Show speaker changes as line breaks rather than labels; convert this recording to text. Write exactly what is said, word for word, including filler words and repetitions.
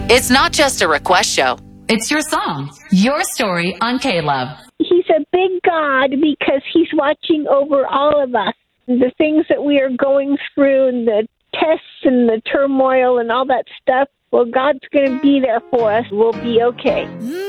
It's not just a request show.
It's your song, your story on K-Love.
He's a big God because he's watching over all of us. The things that we are going through and the tests and the turmoil and all that stuff, well, God's going to be there for us. We'll be okay.